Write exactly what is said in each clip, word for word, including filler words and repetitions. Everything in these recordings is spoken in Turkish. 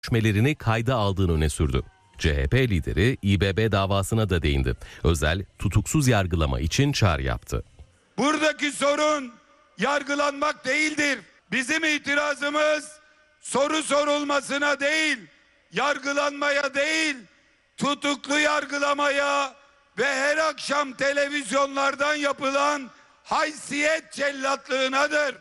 görüşmelerini kayda aldığını öne sürdü. C H P lideri İ B B davasına da değindi. Özel, tutuksuz yargılama için çağrı yaptı. Buradaki sorun yargılanmak değildir. Bizim itirazımız soru sorulmasına değil, yargılanmaya değil, tutuklu yargılamaya ve her akşam televizyonlardan yapılan haysiyet cellatlığınadır.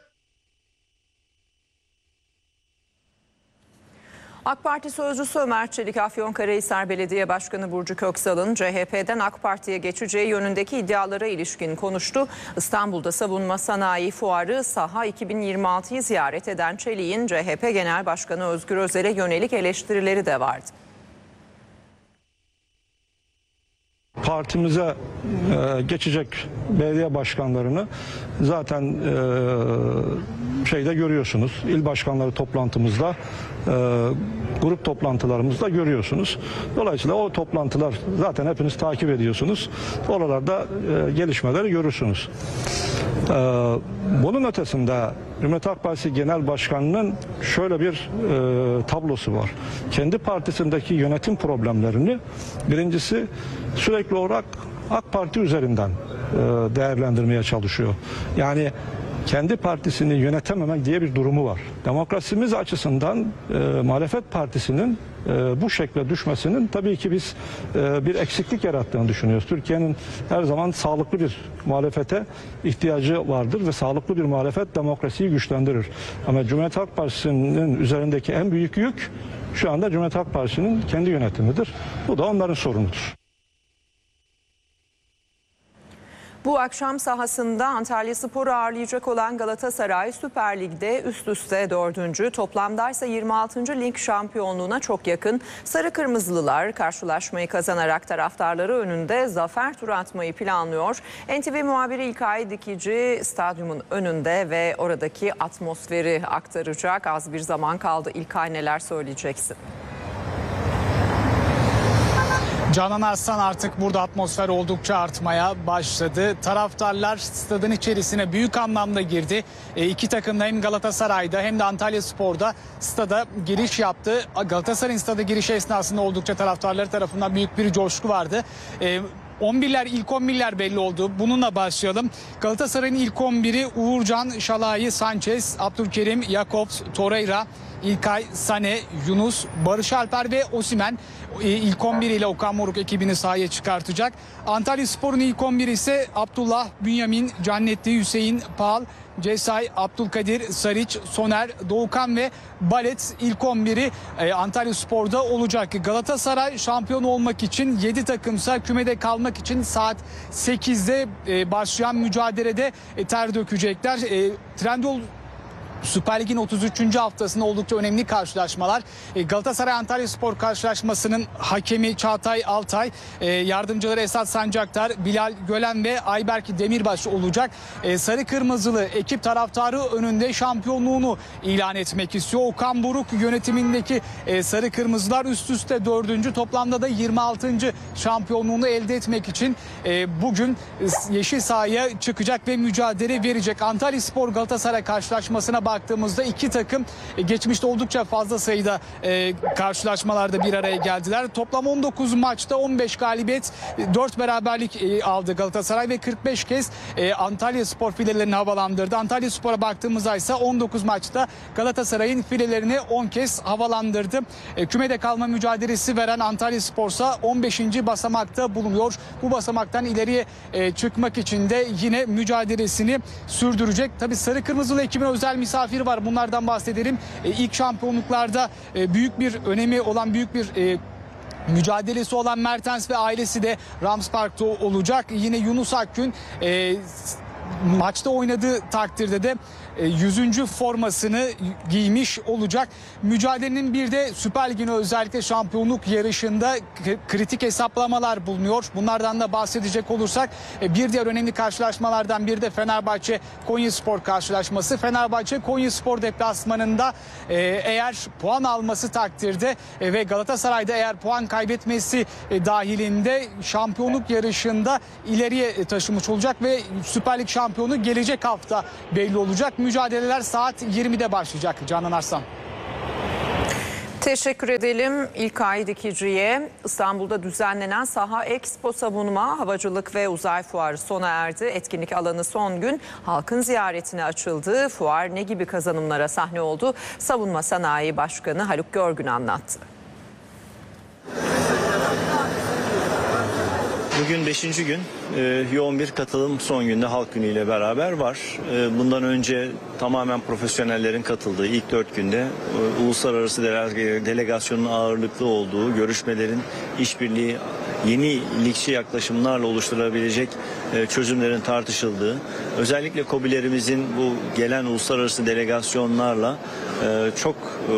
AK Parti sözcüsü Ömer Çelik, Afyonkarahisar Belediye Başkanı Burcu Köksal'ın C H P'den AK Parti'ye geçeceği yönündeki iddialara ilişkin konuştu. İstanbul'da Savunma Sanayi Fuarı Saha iki bin yirmi altı'yı ziyaret eden Çelik'in C H P Genel Başkanı Özgür Özel'e yönelik eleştirileri de vardı. Partimize e, geçecek belediye başkanlarını zaten e, şeyde görüyorsunuz. İl başkanları toplantımızda, e, grup toplantılarımızda görüyorsunuz. Dolayısıyla o toplantılar zaten hepiniz takip ediyorsunuz. Oralarda e, gelişmeleri görürsünüz. E, bunun ötesinde Cumhuriyet Halk Partisi Genel Başkanı'nın şöyle bir e, tablosu var. Kendi partisindeki yönetim problemlerini birincisi sürekli olarak AK Parti üzerinden e, değerlendirmeye çalışıyor. Yani kendi partisini yönetememek diye bir durumu var. Demokrasimiz açısından e, muhalefet partisinin e, bu şekle düşmesinin tabii ki biz e, bir eksiklik yarattığını düşünüyoruz. Türkiye'nin her zaman sağlıklı bir muhalefete ihtiyacı vardır ve sağlıklı bir muhalefet demokrasiyi güçlendirir. Ama Cumhuriyet Halk Partisi'nin üzerindeki en büyük yük şu anda Cumhuriyet Halk Partisi'nin kendi yönetimidir. Bu da onların sorunudur. Bu akşam sahasında Antalyaspor'u ağırlayacak olan Galatasaray Süper Lig'de üst üste dördüncü, toplamdaysa yirmi altıncı lig şampiyonluğuna çok yakın. Sarı Kırmızılılar karşılaşmayı kazanarak taraftarları önünde zafer turu atmayı planlıyor. N T V muhabiri İlkay Dikici stadyumun önünde ve oradaki atmosferi aktaracak. Az bir zaman kaldı. İlkay, neler söyleyeceksin? Canan Arslan, artık burada atmosfer oldukça artmaya başladı. Taraftarlar stadın içerisine büyük anlamda girdi. E, iki takım da hem Galatasaray'da hem de Antalyaspor'da stada giriş yaptı. Galatasaray'ın stada girişi esnasında oldukça taraftarları tarafından büyük bir coşku vardı. E, on birler, ilk on birler belli oldu. Bununla başlayalım. Galatasaray'ın ilk on biri Uğurcan, Şalai, Sanchez, Abdülkerim, Jakobs, Torreira, İlkay, Sane, Yunus, Barış Alper ve Osimhen ilk on bir ile Okan Buruk ekibini sahaya çıkartacak. Antalyaspor'un ilk on biri ise Abdullah, Bünyamin, Cannetli, Hüseyin, Pal, Cesay, Abdülkadir, Sariç, Soner, Doğukan ve Balet ilk on biri e, Antalyaspor'da olacak. Galatasaray şampiyon olmak için, yedi takımsa kümede kalmak için saat sekizde e, başlayan mücadelede e, ter dökecekler. E, Trendyol Süper Lig'in otuz üçüncü haftasında oldukça önemli karşılaşmalar. Galatasaray Antalyaspor karşılaşmasının hakemi Çağatay Altay, yardımcıları Esat Sancaktar, Bilal Gölen ve Ayberk Demirbaş olacak. Sarı Kırmızılı ekip taraftarı önünde şampiyonluğunu ilan etmek istiyor. Okan Buruk yönetimindeki Sarı Kırmızılar üst üste dördüncü, toplamda da yirmi altıncı şampiyonluğunu elde etmek için bugün yeşil sahaya çıkacak ve mücadele verecek. Antalyaspor Galatasaray karşılaşmasına baktığımızda iki takım geçmişte oldukça fazla sayıda e, karşılaşmalarda bir araya geldiler. Toplam on dokuz maçta on beş galibiyet, dört beraberlik e, aldı Galatasaray ve kırk beş kez e, Antalyaspor filelerini havalandırdı. Antalyaspor'a baktığımızda ise on dokuz maçta Galatasaray'ın filelerini on kez havalandırdı. E, kümede kalma mücadelesi veren Antalyaspor ise on beşinci basamakta bulunuyor. Bu basamaktan ileriye e, çıkmak için de yine mücadelesini sürdürecek. Tabii Sarı Kırmızılı ekibin özel misafir var, bunlardan bahsedelim. E, ilk şampiyonluklarda e, büyük bir önemi olan, büyük bir e, mücadelesi olan Mertens ve ailesi de Rams Park'ta olacak. Yine Yunus Akgün e, maçta oynadığı takdirde de yüzüncü formasını giymiş olacak. Mücadelenin bir de Süper Lig'in özellikle şampiyonluk yarışında kritik hesaplamalar bulunuyor. Bunlardan da bahsedecek olursak bir diğer önemli karşılaşmalardan biri de Fenerbahçe Konyaspor karşılaşması. Fenerbahçe Konyaspor deplasmanında eğer puan alması takdirde ve Galatasaray'da eğer puan kaybetmesi dahilinde şampiyonluk yarışında ileriye taşımış olacak ve Süper Lig şampiyonu gelecek hafta belli olacak. Mücadeleler saat yirmide başlayacak Canan Arslan. Teşekkür edelim İlkay Dikici'ye. İstanbul'da düzenlenen Saha Expo Savunma, Havacılık ve Uzay Fuarı sona erdi. Etkinlik alanı son gün halkın ziyaretine açıldı. Fuar ne gibi kazanımlara sahne oldu? Savunma Sanayi Başkanı Haluk Görgün anlattı. Bugün beşinci gün, e, yoğun bir katılım son günde Halk Günü ile beraber var. E, bundan önce tamamen profesyonellerin katıldığı ilk dört günde e, uluslararası dele- delegasyonun ağırlıklı olduğu görüşmelerin işbirliği, yenilikçi yaklaşımlarla oluşturulabilecek e, çözümlerin tartışıldığı, özellikle KOBİ'lerimizin bu gelen uluslararası delegasyonlarla e, çok e,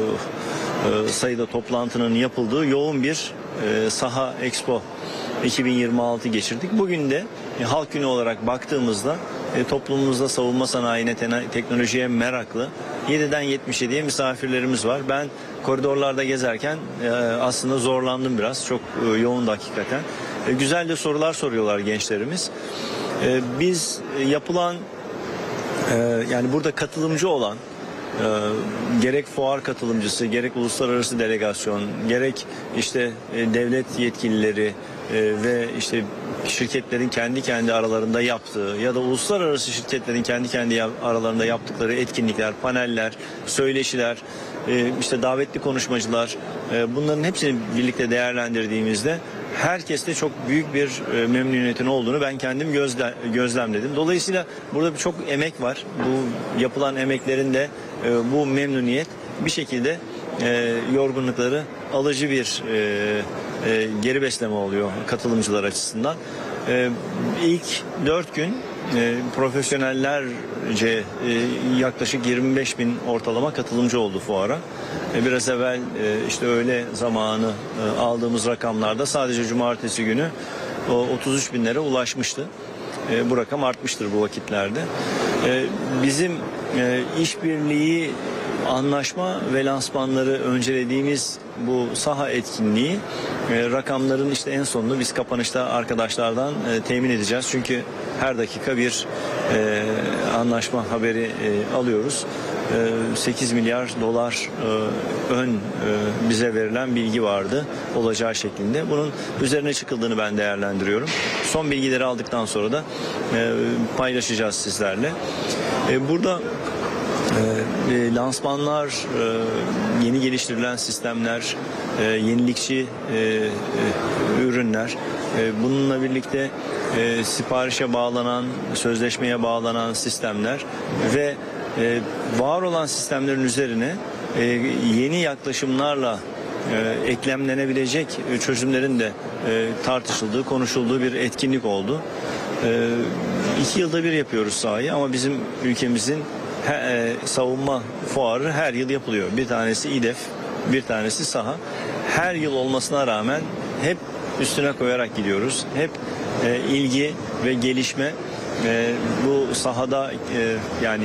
e, sayıda toplantının yapıldığı yoğun bir e, Saha Expo iki bin yirmi altı geçirdik. Bugün de e, Halk Günü olarak baktığımızda e, toplumumuzda savunma sanayine, te- teknolojiye meraklı yediden yetmiş yediye misafirlerimiz var. Ben koridorlarda gezerken e, aslında zorlandım biraz. Çok e, yoğundu hakikaten. E, güzel de sorular soruyorlar gençlerimiz. E, biz e, yapılan e, yani burada katılımcı olan e, gerek fuar katılımcısı, gerek uluslararası delegasyon, gerek işte e, devlet yetkilileri Ee, ve işte şirketlerin kendi kendi aralarında yaptığı ya da uluslararası şirketlerin kendi kendi aralarında yaptıkları etkinlikler, paneller, söyleşiler, e, işte davetli konuşmacılar, e, bunların hepsini birlikte değerlendirdiğimizde herkeste çok büyük bir e, memnuniyetin olduğunu ben kendim gözle, gözlemledim. Dolayısıyla burada çok emek var. Bu yapılan emeklerin de e, bu memnuniyet bir şekilde e, yorgunlukları alıcı bir e, e, geri besleme oluyor katılımcılar açısından. E, ilk dört gün e, profesyonellerce e, yaklaşık yirmi beş bin ortalama katılımcı oldu fuara. E, biraz evvel e, işte öğle zamanı e, aldığımız rakamlarda sadece cumartesi günü o otuz üç binlere ulaşmıştı. E, bu rakam artmıştır bu vakitlerde. E, bizim e, işbirliği, anlaşma ve lansmanları öncelediğimiz bu saha etkinliği e, rakamların işte en sonunu biz kapanışta arkadaşlardan e, temin edeceğiz. Çünkü her dakika bir e, anlaşma haberi e, alıyoruz. E, sekiz milyar dolar e, ön e, bize verilen bilgi vardı olacağı şeklinde. Bunun üzerine çıkıldığını ben değerlendiriyorum. Son bilgileri aldıktan sonra da e, paylaşacağız sizlerle. E, burada E, lansmanlar, e, yeni geliştirilen sistemler, e, yenilikçi e, e, ürünler, e, bununla birlikte e, siparişe bağlanan, sözleşmeye bağlanan sistemler ve e, var olan sistemlerin üzerine e, yeni yaklaşımlarla e, eklemlenebilecek çözümlerin de e, tartışıldığı, konuşulduğu bir etkinlik oldu. E, iki yılda bir yapıyoruz sahayı ama bizim ülkemizin He, e, savunma fuarı her yıl yapılıyor. Bir tanesi İDEF, bir tanesi Saha. Her yıl olmasına rağmen hep üstüne koyarak gidiyoruz. Hep e, ilgi ve gelişme e, bu sahada e, yani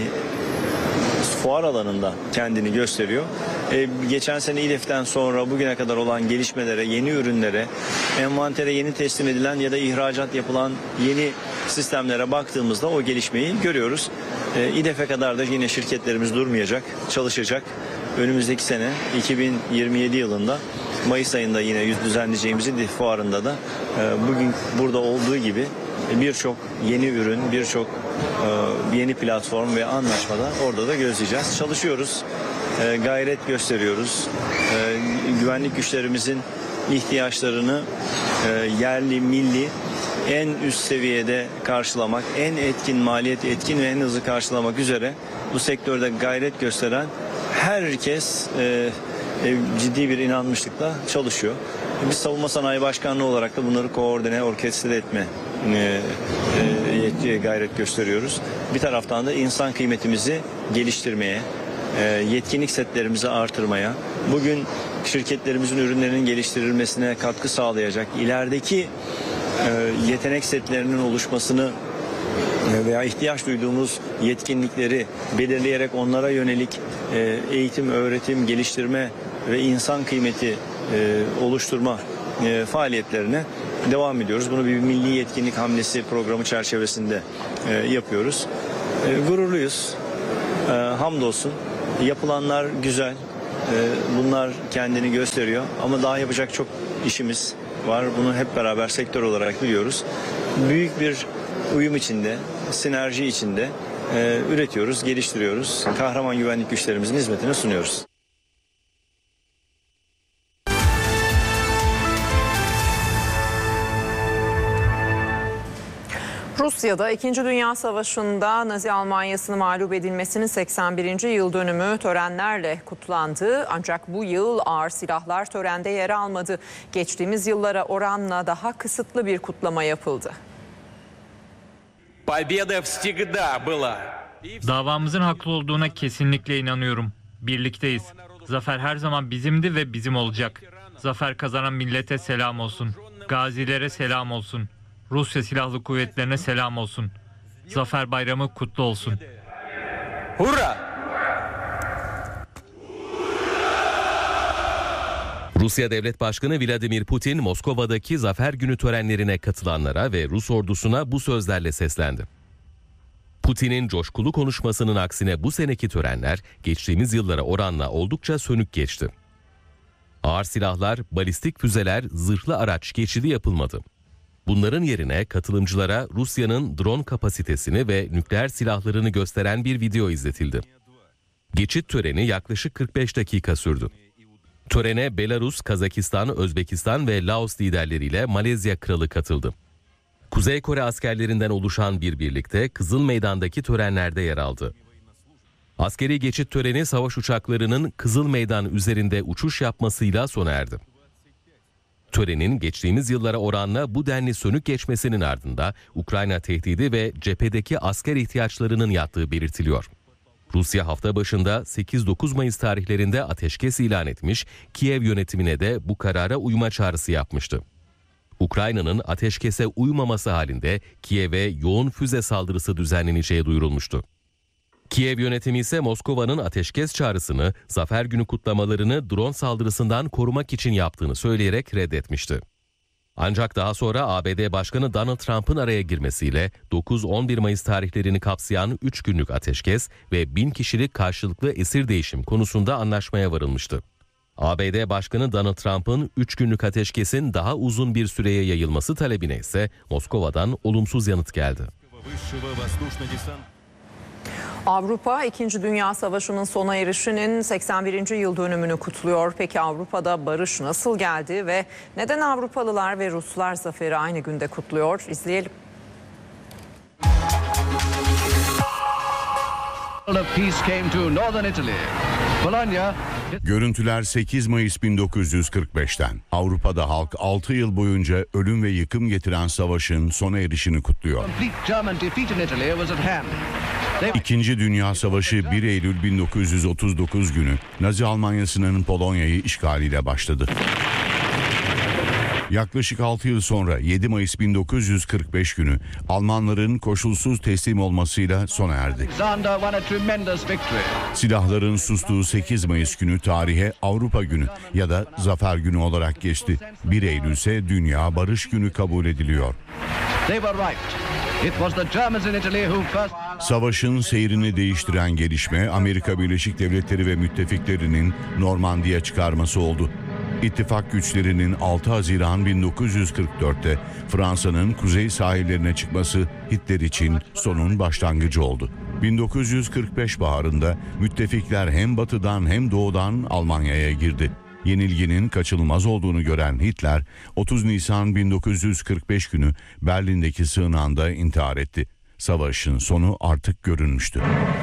fuar alanında kendini gösteriyor. Ee, geçen sene İDEF'ten sonra bugüne kadar olan gelişmelere, yeni ürünlere, envantere yeni teslim edilen ya da ihracat yapılan yeni sistemlere baktığımızda o gelişmeyi görüyoruz. Ee, İDEF'e kadar da yine şirketlerimiz durmayacak, çalışacak. Önümüzdeki sene iki bin yirmi yedi yılında Mayıs ayında yine yüz düzenleyeceğimiz İDEF fuarında da e, bugün burada olduğu gibi birçok yeni ürün, birçok e, yeni platform ve anlaşmada orada da gözleyeceğiz. Çalışıyoruz, e, gayret gösteriyoruz. E, güvenlik güçlerimizin ihtiyaçlarını e, yerli, milli en üst seviyede karşılamak, en etkin, maliyet etkin ve en hızlı karşılamak üzere bu sektörde gayret gösteren herkes e, e, ciddi bir inanmışlıkla çalışıyor. Biz Savunma Sanayi Başkanlığı olarak da bunları koordine, orkestre etme e, e, gayret gösteriyoruz. Bir taraftan da insan kıymetimizi geliştirmeye, e, yetkinlik setlerimizi artırmaya, bugün şirketlerimizin ürünlerinin geliştirilmesine katkı sağlayacak, ilerideki e, yetenek setlerinin oluşmasını veya ihtiyaç duyduğumuz yetkinlikleri belirleyerek onlara yönelik e, eğitim, öğretim, geliştirme ve insan kıymeti e, oluşturma e, faaliyetlerine devam ediyoruz. Bunu bir milli yetkinlik hamlesi programı çerçevesinde e, yapıyoruz. E, gururluyuz. E, hamdolsun. Yapılanlar güzel. Bunlar kendini gösteriyor ama daha yapacak çok işimiz var. Bunu hep beraber sektör olarak biliyoruz. Büyük bir uyum içinde, sinerji içinde üretiyoruz, geliştiriyoruz. Kahraman güvenlik güçlerimizin hizmetine sunuyoruz. Rusya'da İkinci Dünya Savaşı'nda Nazi Almanyası'nın mağlup edilmesinin seksen birinci yıl dönümü törenlerle kutlandı. Ancak bu yıl ağır silahlar törende yer almadı. Geçtiğimiz yıllara oranla daha kısıtlı bir kutlama yapıldı. Davamızın haklı olduğuna kesinlikle inanıyorum. Birlikteyiz. Zafer her zaman bizimdi ve bizim olacak. Zafer kazanan millete selam olsun. Gazilere selam olsun. Rusya Silahlı Kuvvetlerine selam olsun. Zafer Bayramı kutlu olsun. Hurra! Rusya Devlet Başkanı Vladimir Putin, Moskova'daki Zafer Günü törenlerine katılanlara ve Rus ordusuna bu sözlerle seslendi. Putin'in coşkulu konuşmasının aksine bu seneki törenler geçtiğimiz yıllara oranla oldukça sönük geçti. Ağır silahlar, balistik füzeler, zırhlı araç geçidi yapılmadı. Bunların yerine katılımcılara Rusya'nın drone kapasitesini ve nükleer silahlarını gösteren bir video izletildi. Geçit töreni yaklaşık kırk beş dakika sürdü. Törene Belarus, Kazakistan, Özbekistan ve Laos liderleriyle Malezya kralı katıldı. Kuzey Kore askerlerinden oluşan bir birlikte Kızıl Meydan'daki törenlerde yer aldı. Askeri geçit töreni savaş uçaklarının Kızıl Meydan üzerinde uçuş yapmasıyla sona erdi. Törenin geçtiğimiz yıllara oranla bu denli sönük geçmesinin ardında Ukrayna tehdidi ve cephedeki asker ihtiyaçlarının yattığı belirtiliyor. Rusya hafta başında sekiz dokuz Mayıs tarihlerinde ateşkes ilan etmiş, Kiev yönetimine de bu karara uyma çağrısı yapmıştı. Ukrayna'nın ateşkese uymaması halinde Kiev'e yoğun füze saldırısı düzenleneceği duyurulmuştu. Kiev yönetimi ise Moskova'nın ateşkes çağrısını, Zafer Günü kutlamalarını drone saldırısından korumak için yaptığını söyleyerek reddetmişti. Ancak daha sonra A B D Başkanı Donald Trump'ın araya girmesiyle dokuz on bir Mayıs tarihlerini kapsayan üç günlük ateşkes ve bin kişilik karşılıklı esir değişim konusunda anlaşmaya varılmıştı. A B D Başkanı Donald Trump'ın üç günlük ateşkesin daha uzun bir süreye yayılması talebine ise Moskova'dan olumsuz yanıt geldi. Avrupa, İkinci Dünya Savaşı'nın sona erişinin seksen birinci yıl dönümünü kutluyor. Peki Avrupa'da barış nasıl geldi ve neden Avrupalılar ve Ruslar zaferi aynı günde kutluyor? İzleyelim. Görüntüler sekiz Mayıs bin dokuz yüz kırk beş'ten. Avrupa'da halk altı yıl boyunca ölüm ve yıkım getiren savaşın sona erişini kutluyor. İkinci Dünya Savaşı bir Eylül bin dokuz yüz otuz dokuz günü Nazi Almanyası'nın Polonya'yı işgaliyle başladı. Yaklaşık altı yıl sonra yedi Mayıs bin dokuz yüz kırk beş günü Almanların koşulsuz teslim olmasıyla sona erdi. Silahların sustuğu sekiz Mayıs günü tarihe Avrupa Günü ya da Zafer Günü olarak geçti. bir Eylül ise Dünya Barış Günü kabul ediliyor. Savaşın seyrini değiştiren gelişme Amerika Birleşik Devletleri ve müttefiklerinin Normandiya çıkarması oldu. İttifak güçlerinin altı Haziran bin dokuz yüz kırk dört'te Fransa'nın kuzey sahillerine çıkması Hitler için sonun başlangıcı oldu. bin dokuz yüz kırk beş baharında müttefikler hem batıdan hem doğudan Almanya'ya girdi. Yenilginin kaçınılmaz olduğunu gören Hitler, otuz Nisan bin dokuz yüz kırk beş günü Berlin'deki sığınağında intihar etti. Savaşın sonu artık görünmüştü.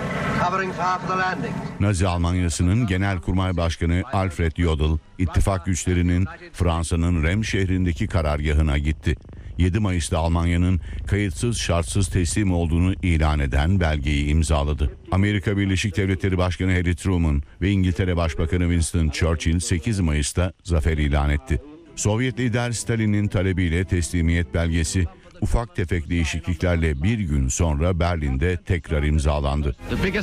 Nazi Almanyası'nın Genelkurmay Başkanı Alfred Jodl, ittifak güçlerinin Fransa'nın Rem şehrindeki karargahına gitti. yedi Mayıs'ta Almanya'nın kayıtsız şartsız teslim olduğunu ilan eden belgeyi imzaladı. Amerika Birleşik Devletleri Başkanı Harry Truman ve İngiltere Başbakanı Winston Churchill sekiz Mayıs'ta zafer ilan etti. Sovyet lider Stalin'in talebiyle teslimiyet belgesi ufak tefek değişikliklerle bir gün sonra Berlin'de tekrar imzalandı.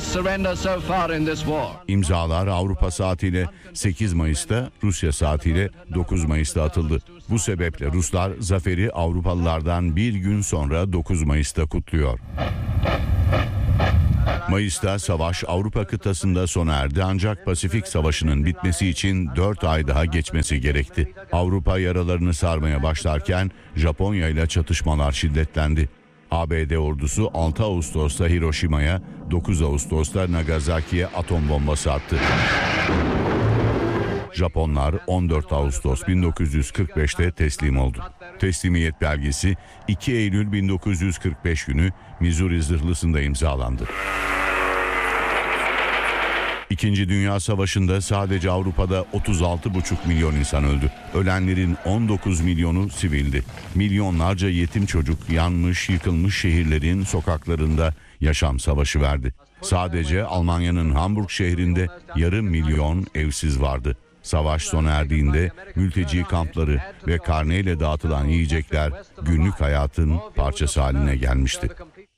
İmzalar Avrupa saatiyle sekiz Mayıs'ta, Rusya saatiyle dokuz Mayıs'ta atıldı. Bu sebeple Ruslar zaferi Avrupalılardan bir gün sonra dokuz Mayıs'ta kutluyor. Mayıs'ta savaş Avrupa kıtasında sona erdi ancak Pasifik Savaşı'nın bitmesi için dört ay daha geçmesi gerekti. Avrupa yaralarını sarmaya başlarken Japonya ile çatışmalar şiddetlendi. A B D ordusu altı Ağustos'ta Hiroşima'ya, dokuz Ağustos'ta Nagasaki'ye atom bombası attı. Japonlar on dört Ağustos bin dokuz yüz kırk beş'te teslim oldu. Teslimiyet belgesi iki Eylül bin dokuz yüz kırk beş günü Missouri zırhlısında imzalandı. İkinci Dünya Savaşı'nda sadece Avrupa'da otuz altı buçuk milyon insan öldü. Ölenlerin on dokuz milyonu sivildi. Milyonlarca yetim çocuk yanmış, yıkılmış şehirlerin sokaklarında yaşam savaşı verdi. Sadece Almanya'nın Hamburg şehrinde yarım milyon evsiz vardı. Savaş sona erdiğinde mülteci kampları ve karneyle dağıtılan yiyecekler günlük hayatın parçası haline gelmişti.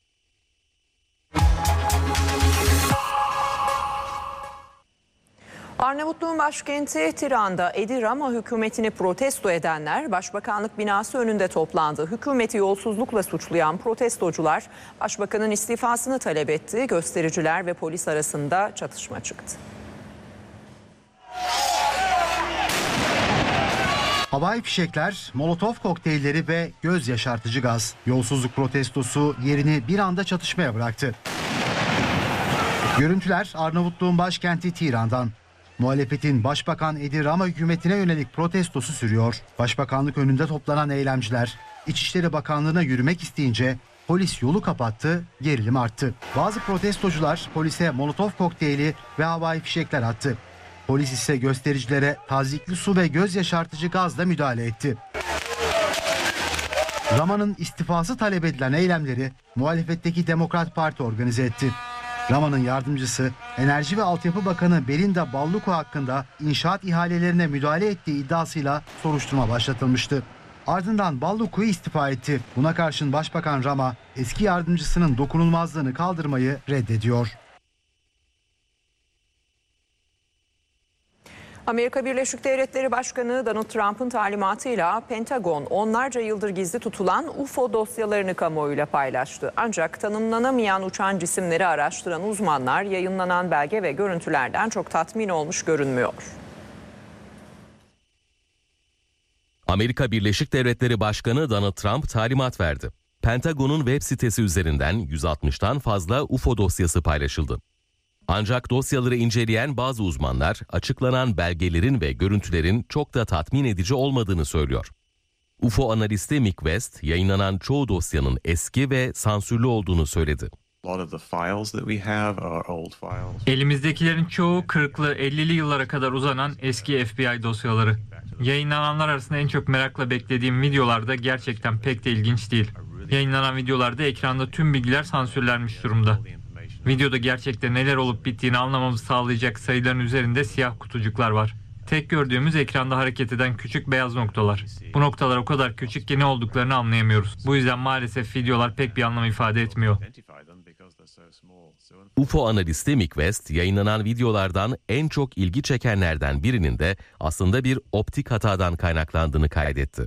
Arnavutluğun başkenti Tiran'da Edi Rama hükümetini protesto edenler Başbakanlık binası önünde toplandı. Hükümeti yolsuzlukla suçlayan protestocular Başbakanın istifasını talep etti. Göstericiler ve polis arasında çatışma çıktı. Havai fişekler, molotof kokteylleri ve göz yaşartıcı gaz. Yolsuzluk protestosu yerini bir anda çatışmaya bıraktı. Görüntüler Arnavutluğun başkenti Tiran'dan. Muhalefetin Başbakan Edi Rama hükümetine yönelik protestosu sürüyor. Başbakanlık önünde toplanan eylemciler İçişleri Bakanlığı'na yürümek isteyince polis yolu kapattı, gerilim arttı. Bazı protestocular polise molotof kokteyli ve havai fişekler attı. Polis ise göstericilere tazyikli su ve göz yaşartıcı gazla müdahale etti. Rama'nın istifası talep edilen eylemleri muhalefetteki Demokrat Parti organize etti. Rama'nın yardımcısı Enerji ve Altyapı Bakanı Belinda Balluku hakkında inşaat ihalelerine müdahale ettiği iddiasıyla soruşturma başlatılmıştı. Ardından Balluku istifa etti. Buna karşın Başbakan Rama eski yardımcısının dokunulmazlığını kaldırmayı reddediyor. Amerika Birleşik Devletleri Başkanı Donald Trump'ın talimatıyla Pentagon onlarca yıldır gizli tutulan U F O dosyalarını kamuoyuyla paylaştı. Ancak tanımlanamayan uçan cisimleri araştıran uzmanlar yayınlanan belge ve görüntülerden çok tatmin olmuş görünmüyor. Amerika Birleşik Devletleri Başkanı Donald Trump talimat verdi. Pentagon'un web sitesi üzerinden yüz altmıştan fazla U F O dosyası paylaşıldı. Ancak dosyaları inceleyen bazı uzmanlar açıklanan belgelerin ve görüntülerin çok da tatmin edici olmadığını söylüyor. U F O analisti Mick West, yayınlanan çoğu dosyanın eski ve sansürlü olduğunu söyledi. Elimizdekilerin çoğu kırklı ellili yıllara kadar uzanan eski F B I dosyaları. Yayınlananlar arasında en çok merakla beklediğim videolarda gerçekten pek de ilginç değil. Yayınlanan videolarda ekranda tüm bilgiler sansürlenmiş durumda. Videoda gerçekten neler olup bittiğini anlamamızı sağlayacak sayıların üzerinde siyah kutucuklar var. Tek gördüğümüz ekranda hareket eden küçük beyaz noktalar. Bu noktalar o kadar küçük ki ne olduklarını anlayamıyoruz. Bu yüzden maalesef videolar pek bir anlam ifade etmiyor. U F O analisti Mick West, yayınlanan videolardan en çok ilgi çekenlerden birinin de aslında bir optik hatadan kaynaklandığını kaydetti.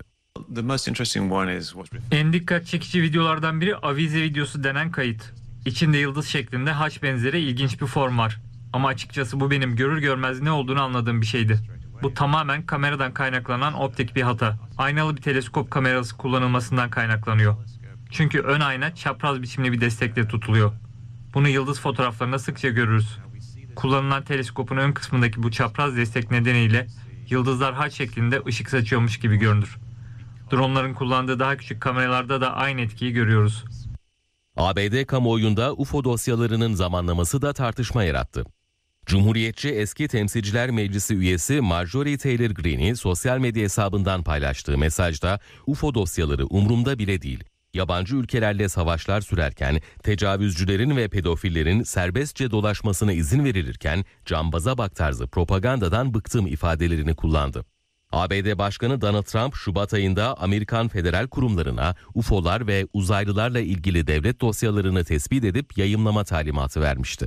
En dikkat çekici videolardan biri avize videosu denen kayıt. İçinde yıldız şeklinde haç benzeri ilginç bir form var. Ama açıkçası bu benim görür görmez ne olduğunu anladığım bir şeydi. Bu tamamen kameradan kaynaklanan optik bir hata. Aynalı bir teleskop kamerası kullanılmasından kaynaklanıyor. Çünkü ön ayna çapraz biçimli bir destekle tutuluyor. Bunu yıldız fotoğraflarında sıkça görürüz. Kullanılan teleskopun ön kısmındaki bu çapraz destek nedeniyle yıldızlar haç şeklinde ışık saçıyormuş gibi görünür. Dronların kullandığı daha küçük kameralarda da aynı etkiyi görüyoruz. A B D kamuoyunda U F O dosyalarının zamanlaması da tartışma yarattı. Cumhuriyetçi eski Temsilciler Meclisi üyesi Marjorie Taylor Greene'i sosyal medya hesabından paylaştığı mesajda U F O dosyaları umrumda bile değil. Yabancı ülkelerle savaşlar sürerken, tecavüzcülerin ve pedofillerin serbestçe dolaşmasına izin verilirken cambaza bak tarzı propagandadan bıktım ifadelerini kullandı. A B D Başkanı Donald Trump, Şubat ayında Amerikan federal kurumlarına U F O'lar ve uzaylılarla ilgili devlet dosyalarını tespit edip yayımlama talimatı vermişti.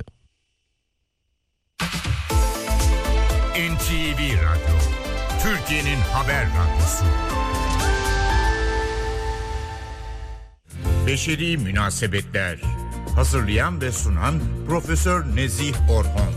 N T V Radyo, Türkiye'nin haber radyosu. Beşeri münasebetler, Hazırlayan ve sunan Profesör Nezih Orhon.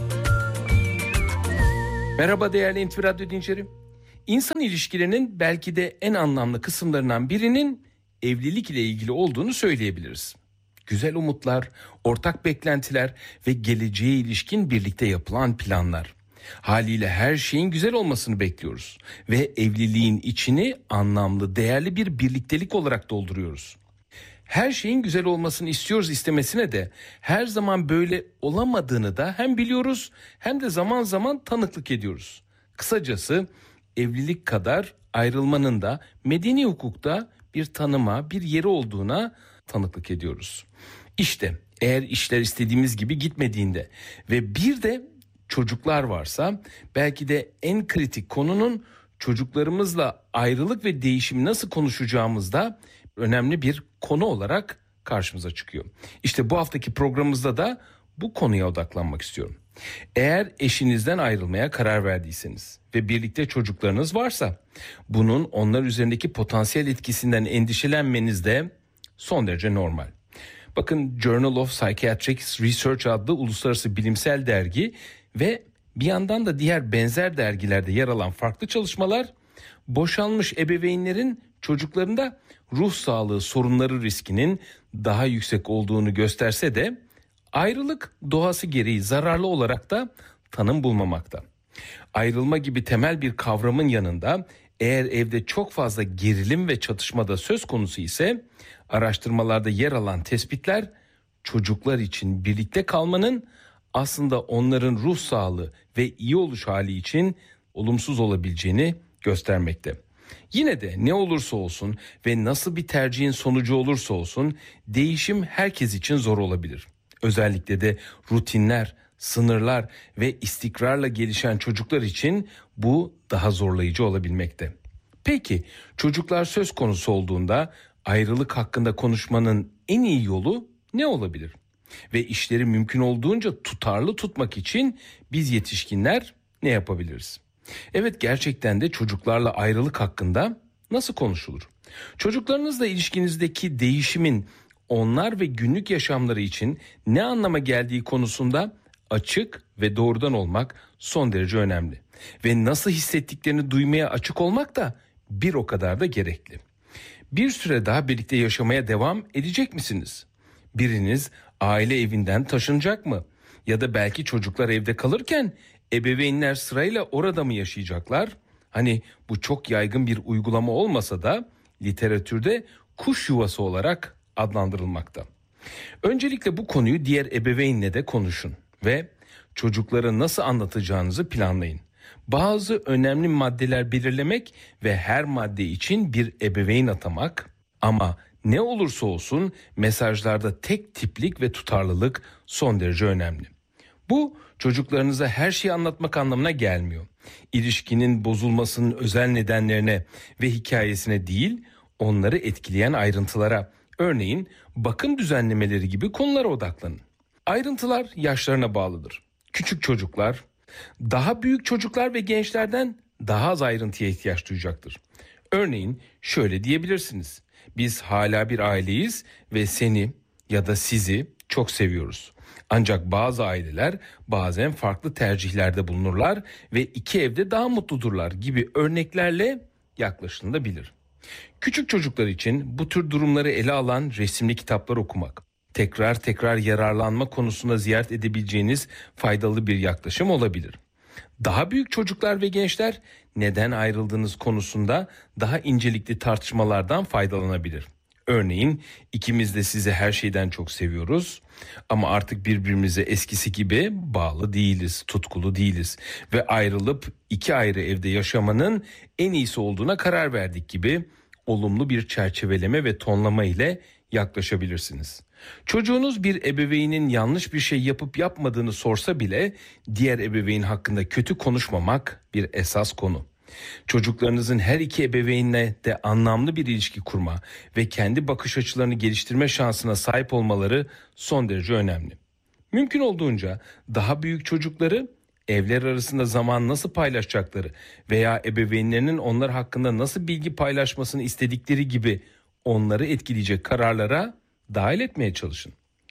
Merhaba değerli N T V Radyo dinleyicileri. İnsan ilişkilerinin belki de en anlamlı kısımlarından birinin evlilik ile ilgili olduğunu söyleyebiliriz. Güzel umutlar, ortak beklentiler ve geleceğe ilişkin birlikte yapılan planlar. Haliyle her şeyin güzel olmasını bekliyoruz ve evliliğin içini anlamlı, değerli bir birliktelik olarak dolduruyoruz. Her şeyin güzel olmasını istiyoruz istemesine de her zaman böyle olamadığını da hem biliyoruz hem de zaman zaman tanıklık ediyoruz. Kısacası evlilik kadar ayrılmanın da medeni hukukta bir tanıma, bir yeri olduğuna tanıklık ediyoruz. İşte eğer işler istediğimiz gibi gitmediğinde ve bir de çocuklar varsa belki de en kritik konunun çocuklarımızla ayrılık ve değişimi nasıl konuşacağımızda önemli bir konu olarak karşımıza çıkıyor. İşte bu haftaki programımızda da bu konuya odaklanmak istiyorum. Eğer eşinizden ayrılmaya karar verdiyseniz ve birlikte çocuklarınız varsa bunun onlar üzerindeki potansiyel etkisinden endişelenmeniz de son derece normal. Bakın Journal of Psychiatric Research adlı uluslararası bilimsel dergi ve bir yandan da diğer benzer dergilerde yer alan farklı çalışmalar boşanmış ebeveynlerin çocuklarında ruh sağlığı sorunları riskinin daha yüksek olduğunu gösterse de ayrılık doğası gereği zararlı olarak da tanım bulmamakta. Ayrılma gibi temel bir kavramın yanında eğer evde çok fazla gerilim ve çatışmada söz konusu ise araştırmalarda yer alan tespitler çocuklar için birlikte kalmanın aslında onların ruh sağlığı ve iyi oluş hali için olumsuz olabileceğini göstermekte. Yine de ne olursa olsun ve nasıl bir tercihin sonucu olursa olsun değişim herkes için zor olabilir. Özellikle de rutinler, sınırlar ve istikrarla gelişen çocuklar için bu daha zorlayıcı olabilmekte. Peki çocuklar söz konusu olduğunda ayrılık hakkında konuşmanın en iyi yolu ne olabilir? Ve işleri mümkün olduğunca tutarlı tutmak için biz yetişkinler ne yapabiliriz? Evet, gerçekten de çocuklarla ayrılık hakkında nasıl konuşulur? Çocuklarınızla ilişkinizdeki değişimin onlar ve günlük yaşamları için ne anlama geldiği konusunda açık ve doğrudan olmak son derece önemli. Ve nasıl hissettiklerini duymaya açık olmak da bir o kadar da gerekli. Bir süre daha birlikte yaşamaya devam edecek misiniz? Biriniz aile evinden taşınacak mı? Ya da belki çocuklar evde kalırken ebeveynler sırayla orada mı yaşayacaklar? Hani bu çok yaygın bir uygulama olmasa da literatürde kuş yuvası olarak adlandırılmakta. Öncelikle bu konuyu diğer ebeveynle de konuşun ve çocuklara nasıl anlatacağınızı planlayın. Bazı önemli maddeler belirlemek ve her madde için bir ebeveyn atamak, ama ne olursa olsun mesajlarda tek tiplik ve tutarlılık son derece önemli. Bu çocuklarınıza her şeyi anlatmak anlamına gelmiyor. İlişkinin bozulmasının özel nedenlerine ve hikayesine değil, onları etkileyen ayrıntılara, örneğin bakım düzenlemeleri gibi konulara odaklanın. Ayrıntılar yaşlarına bağlıdır. Küçük çocuklar, daha büyük çocuklar ve gençlerden daha az ayrıntıya ihtiyaç duyacaktır. Örneğin şöyle diyebilirsiniz: biz hala bir aileyiz ve seni ya da sizi çok seviyoruz. Ancak bazı aileler bazen farklı tercihlerde bulunurlar ve iki evde daha mutludurlar gibi örneklerle yaklaşılabilir. Küçük çocuklar için bu tür durumları ele alan resimli kitaplar okumak, tekrar tekrar yararlanma konusunda ziyaret edebileceğiniz faydalı bir yaklaşım olabilir. Daha büyük çocuklar ve gençler neden ayrıldığınız konusunda daha incelikli tartışmalardan faydalanabilir. Örneğin ikimiz de sizi her şeyden çok seviyoruz ama artık birbirimize eskisi gibi bağlı değiliz, tutkulu değiliz ve ayrılıp iki ayrı evde yaşamanın en iyisi olduğuna karar verdik gibi olumlu bir çerçeveleme ve tonlama ile yaklaşabilirsiniz. Çocuğunuz bir ebeveynin yanlış bir şey yapıp yapmadığını sorsa bile diğer ebeveyn hakkında kötü konuşmamak bir esas konu. Çocuklarınızın her iki ebeveynle de anlamlı bir ilişki kurma ve kendi bakış açılarını geliştirme şansına sahip olmaları son derece önemli. Mümkün olduğunca daha büyük çocukları evler arasında zaman nasıl paylaşacakları veya ebeveynlerinin onlar hakkında nasıl bilgi paylaşmasını istedikleri gibi onları etkileyecek kararlara dahil etmeye çalışın.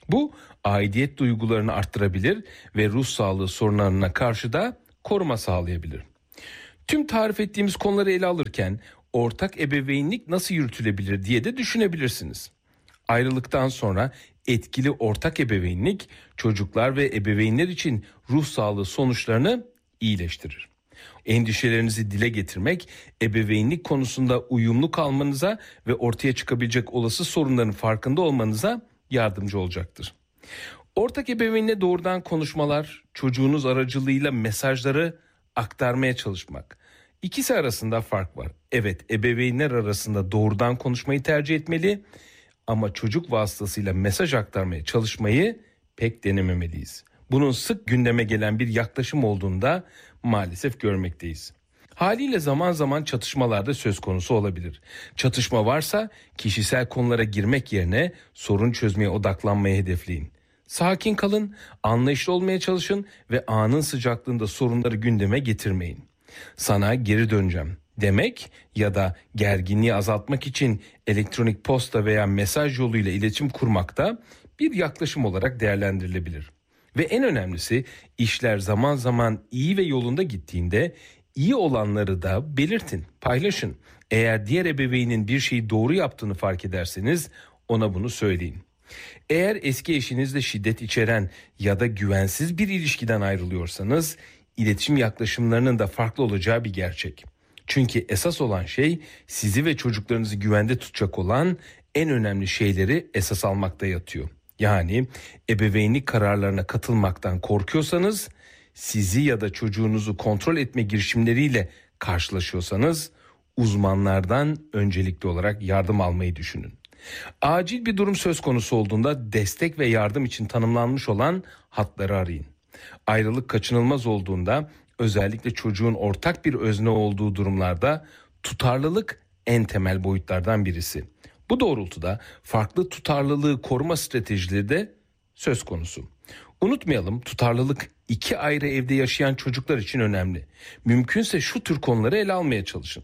Bu aidiyet duygularını arttırabilir ve ruh sağlığı sorunlarına karşı da koruma sağlayabilir. Tüm tarif ettiğimiz konuları ele alırken ortak ebeveynlik nasıl yürütülebilir diye de düşünebilirsiniz. Ayrılıktan sonra etkili ortak ebeveynlik çocuklar ve ebeveynler için ruh sağlığı sonuçlarını iyileştirir. Endişelerinizi dile getirmek, ebeveynlik konusunda uyumlu kalmanıza ve ortaya çıkabilecek olası sorunların farkında olmanıza yardımcı olacaktır. Ortak ebeveynle doğrudan konuşmalar, çocuğunuz aracılığıyla mesajları aktarmaya çalışmak. İkisi arasında fark var. Evet, ebeveynler arasında doğrudan konuşmayı tercih etmeli ama çocuk vasıtasıyla mesaj aktarmaya çalışmayı pek denememeliyiz. Bunun sık gündeme gelen bir yaklaşım olduğunda maalesef görmekteyiz. Haliyle zaman zaman çatışmalarda söz konusu olabilir. Çatışma varsa kişisel konulara girmek yerine sorun çözmeye odaklanmayı hedefleyin. Sakin kalın, anlayışlı olmaya çalışın ve anın sıcaklığında sorunları gündeme getirmeyin. Sana geri döneceğim demek ya da gerginliği azaltmak için elektronik posta veya mesaj yoluyla iletişim kurmak da bir yaklaşım olarak değerlendirilebilir. Ve en önemlisi işler zaman zaman iyi ve yolunda gittiğinde iyi olanları da belirtin, paylaşın. Eğer diğer ebeveynin bir şeyi doğru yaptığını fark ederseniz ona bunu söyleyin. Eğer eski eşinizle şiddet içeren ya da güvensiz bir ilişkiden ayrılıyorsanız iletişim yaklaşımlarının da farklı olacağı bir gerçek. Çünkü esas olan şey sizi ve çocuklarınızı güvende tutacak olan en önemli şeyleri esas almakta yatıyor. Yani ebeveynlik kararlarına katılmaktan korkuyorsanız, sizi ya da çocuğunuzu kontrol etme girişimleriyle karşılaşıyorsanız uzmanlardan öncelikli olarak yardım almayı düşünün. Acil bir durum söz konusu olduğunda destek ve yardım için tanımlanmış olan hatları arayın. Ayrılık kaçınılmaz olduğunda, özellikle çocuğun ortak bir özne olduğu durumlarda tutarlılık en temel boyutlardan birisi. Bu doğrultuda farklı tutarlılığı koruma stratejileri de söz konusu. Unutmayalım, tutarlılık iki ayrı evde yaşayan çocuklar için önemli. Mümkünse şu tür konuları ele almaya çalışın.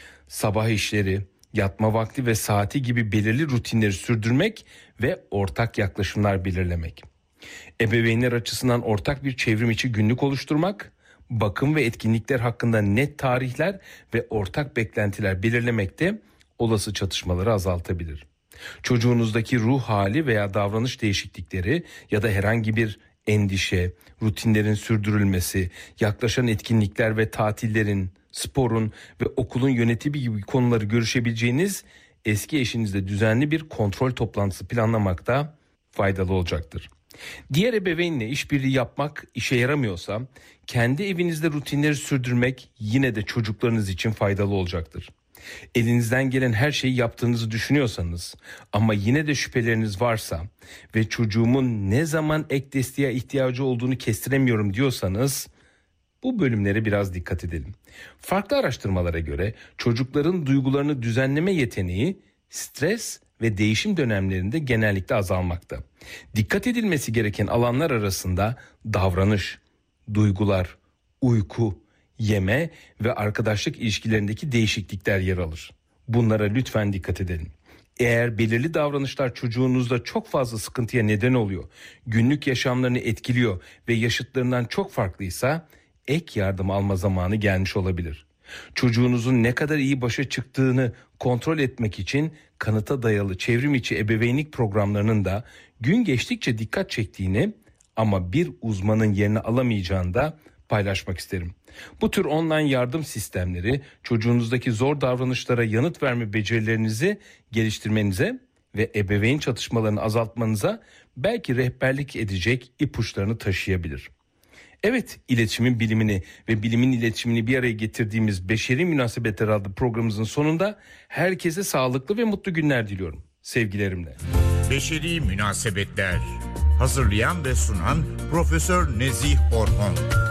Sabah işleri, yatma vakti ve saati gibi belirli rutinleri sürdürmek ve ortak yaklaşımlar belirlemek. Ebeveynler açısından ortak bir çevrim içi günlük oluşturmak, bakım ve etkinlikler hakkında net tarihler ve ortak beklentiler belirlemek de olası çatışmaları azaltabilir. Çocuğunuzdaki ruh hali veya davranış değişiklikleri ya da herhangi bir endişe, rutinlerin sürdürülmesi, yaklaşan etkinlikler ve tatillerin, sporun ve okulun yönetimi gibi konuları görüşebileceğiniz eski eşinizle düzenli bir kontrol toplantısı planlamakta faydalı olacaktır. Diğer ebeveynle işbirliği yapmak işe yaramıyorsa, kendi evinizde rutinleri sürdürmek yine de çocuklarınız için faydalı olacaktır. Elinizden gelen her şeyi yaptığınızı düşünüyorsanız ama yine de şüpheleriniz varsa ve çocuğumun ne zaman ek desteğe ihtiyacı olduğunu kestiremiyorum diyorsanız bu bölümlere biraz dikkat edelim. Farklı araştırmalara göre çocukların duygularını düzenleme yeteneği stres ve değişim dönemlerinde genellikle azalmakta. Dikkat edilmesi gereken alanlar arasında davranış, duygular, uyku, yeme ve arkadaşlık ilişkilerindeki değişiklikler yer alır. Bunlara lütfen dikkat edin. Eğer belirli davranışlar çocuğunuzda çok fazla sıkıntıya neden oluyor, günlük yaşamlarını etkiliyor ve yaşıtlarından çok farklıysa ek yardım alma zamanı gelmiş olabilir. Çocuğunuzun ne kadar iyi başa çıktığını kontrol etmek için kanıta dayalı çevrim içi ebeveynlik programlarının da gün geçtikçe dikkat çektiğini ama bir uzmanın yerini alamayacağını da paylaşmak isterim. Bu tür online yardım sistemleri çocuğunuzdaki zor davranışlara yanıt verme becerilerinizi geliştirmenize ve ebeveyn çatışmalarını azaltmanıza belki rehberlik edecek ipuçlarını taşıyabilir. Evet, iletişimin bilimini ve bilimin iletişimini bir araya getirdiğimiz Beşeri Münasebetler adlı programımızın sonunda herkese sağlıklı ve mutlu günler diliyorum. Sevgilerimle. Beşeri Münasebetler. Hazırlayan ve sunan Profesör Nezih Orhon.